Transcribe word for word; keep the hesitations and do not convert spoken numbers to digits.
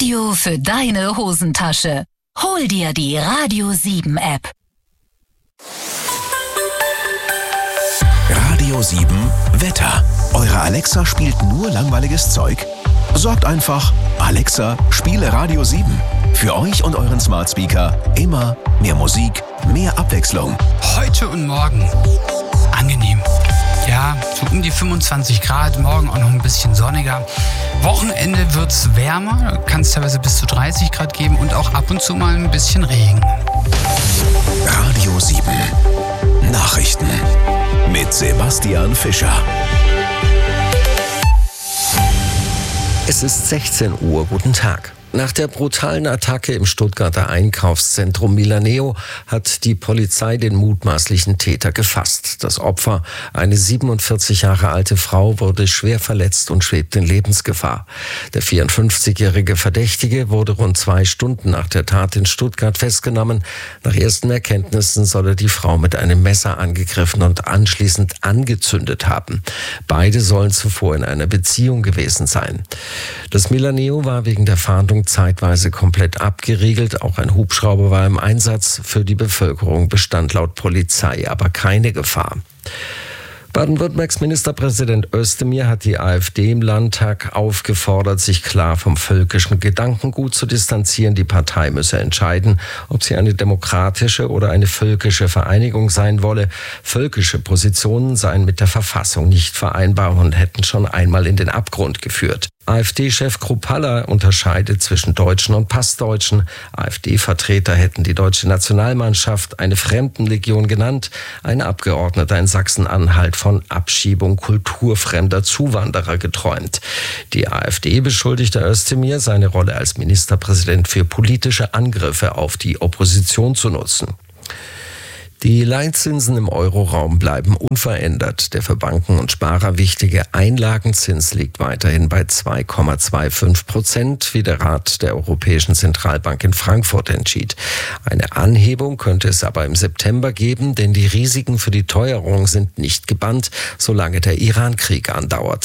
Radio für deine Hosentasche. Hol dir die Radio sieben App. Radio sieben Wetter. Eure Alexa spielt nur langweiliges Zeug? Sorgt einfach, Alexa, spiele Radio sieben. Für euch und euren Smart Speaker immer mehr Musik, mehr Abwechslung. Heute und morgen angenehm. Ja, so um die fünfundzwanzig Grad, morgen auch noch ein bisschen sonniger. Wochenende wird's wärmer, kann es teilweise bis zu dreißig Grad geben und auch ab und zu mal ein bisschen Regen. Radio sieben Nachrichten mit Sebastian Fischer. Es ist sechzehn Uhr, guten Tag. Nach der brutalen Attacke im Stuttgarter Einkaufszentrum Milaneo hat die Polizei den mutmaßlichen Täter gefasst. Das Opfer, eine siebenundvierzig Jahre alte Frau, wurde schwer verletzt und schwebt in Lebensgefahr. Der vierundfünfzigjährige Verdächtige wurde rund zwei Stunden nach der Tat in Stuttgart festgenommen. Nach ersten Erkenntnissen soll er die Frau mit einem Messer angegriffen und anschließend angezündet haben. Beide sollen zuvor in einer Beziehung gewesen sein. Das Milaneo war wegen der Fahndung zeitweise komplett abgeriegelt. Auch ein Hubschrauber war im Einsatz. Für die Bevölkerung bestand laut Polizei aber keine Gefahr. Baden-Württembergs Ministerpräsident Özdemir hat die AfD im Landtag aufgefordert, sich klar vom völkischen Gedankengut zu distanzieren. Die Partei müsse entscheiden, ob sie eine demokratische oder eine völkische Vereinigung sein wolle. Völkische Positionen seien mit der Verfassung nicht vereinbar und hätten schon einmal in den Abgrund geführt. AfD-Chef Kruppalla unterscheidet zwischen Deutschen und Passdeutschen. AfD-Vertreter hätten die deutsche Nationalmannschaft eine Fremdenlegion genannt. Ein Abgeordneter in Sachsen-Anhalt von Abschiebung kulturfremder Zuwanderer geträumt. Die AfD beschuldigte Özdemir, seine Rolle als Ministerpräsident für politische Angriffe auf die Opposition zu nutzen. Die Leitzinsen im Euroraum bleiben unverändert. Der für Banken und Sparer wichtige Einlagenzins liegt weiterhin bei zwei Komma fünfundzwanzig Prozent, wie der Rat der Europäischen Zentralbank in Frankfurt entschied. Eine Anhebung könnte es aber im September geben, denn die Risiken für die Teuerung sind nicht gebannt, solange der Iran-Krieg andauert.